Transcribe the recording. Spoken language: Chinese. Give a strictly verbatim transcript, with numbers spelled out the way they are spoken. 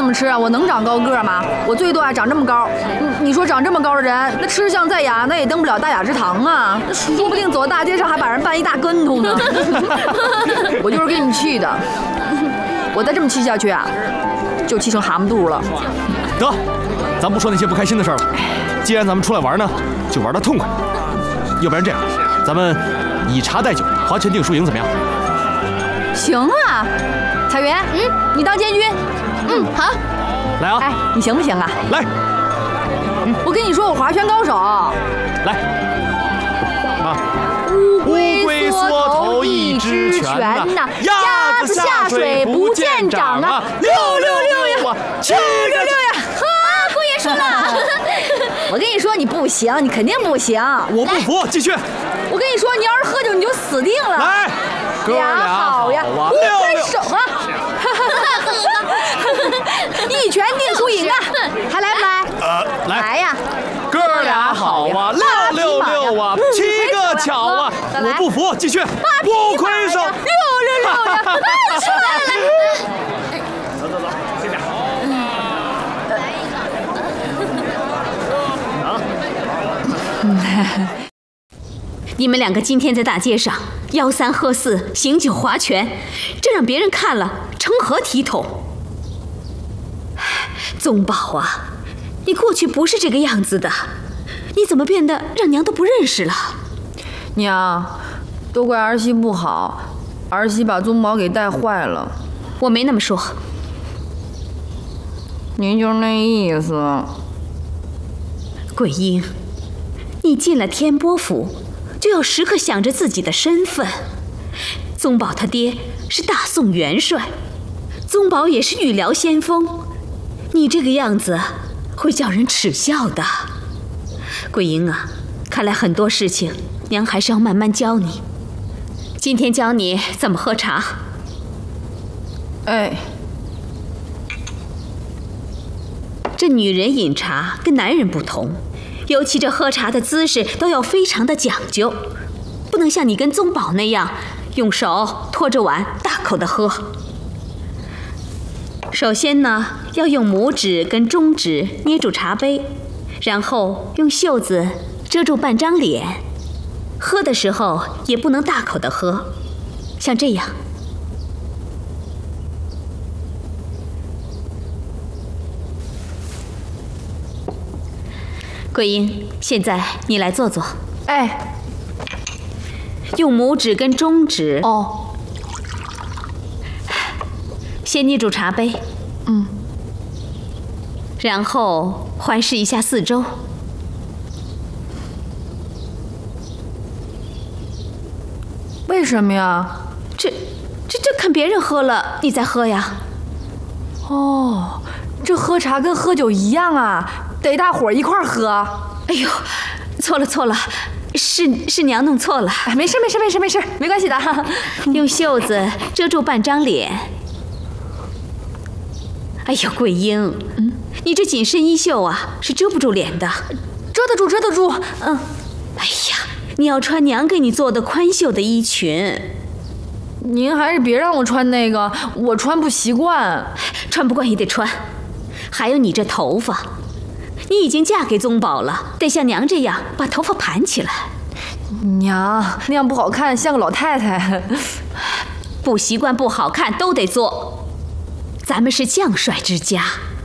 么吃啊？我能长高个吗？我最多啊长这么高。你你说长这么高的人，那吃相再雅，那也登不了大雅之堂啊。说不定走到大街上还把人绊一大跟头呢。我就是给你气的，我再这么气下去啊，就气成蛤蟆肚了。 得，咱不说那些不开心的事儿了。既然咱们出来玩呢，就玩得痛快。要不然这样，咱们以茶代酒，划拳定输赢，怎么样？ 行啊，彩云，嗯，你当监军。 嗯，好。 来啊！ 哎，你行不行啊？ 来， 嗯，我跟你说，我划拳高手。 来，啊！乌龟缩头一只拳呐，鸭子下水不见长啊！六六六呀，七六六呀！ 啊，姑爷输了。 我跟你说，你不行，你肯定不行。 我不服，继续。 我跟你说，你要是喝酒，你就死定了。 来，哥俩好呀， 乌龟手啊！一拳定输赢啊！还来不来？ 呃，来来呀！ 哥俩好啊，六六六啊，七个巧啊！我不服，继续。乌龟手， 六六六呀！出来了！ 走走走，这边。 你们两个今天在大街上吆三喝四、醒酒划拳，这让别人看了成何体统？宗宝啊，你过去不是这个样子的，你怎么变得让娘都不认识了？ 娘，都怪儿媳不好，儿媳把宗宝给带坏了。 我没那么说。 您就是那意思。 桂英，你进了天波府，就要时刻想着自己的身份。宗宝他爹是大宋元帅，宗宝也是御辽先锋，你这个样子会叫人耻笑的。桂英啊，看来很多事情娘还是要慢慢教你。今天教你怎么喝茶。 哎， 这女人饮茶跟男人不同，尤其这喝茶的姿势都要非常的讲究，不能像你跟宗宝那样用手托着碗大口的喝。首先呢，要用拇指跟中指捏住茶杯，然后用袖子遮住半张脸。喝的时候也不能大口的喝，像这样。桂英，现在你来坐坐。 哎， 用拇指跟中指哦， 先捏住茶杯， 嗯， 然后环视一下四周。 为什么呀？ 这、这、这看别人喝了，你再喝呀。 哦，这喝茶跟喝酒一样啊，得大伙儿一块儿喝。 哎呦，错了错了，是是娘弄错了。 哎，没事没事没事没事，没关系的。 用袖子遮住半张脸。哎呦，桂英，嗯，你这紧身衣袖啊，是遮不住脸的。 遮得住遮得住，嗯。 哎呀，你要穿娘给你做的宽袖的衣裙。 您还是别让我穿那个，我穿不习惯。 穿不惯也得穿。还有你这头发，你已经嫁给宗宝了，得像娘这样把头发盘起来。 娘，那样不好看，像个老太太。 不习惯不好看都得做。咱们是将帅之家，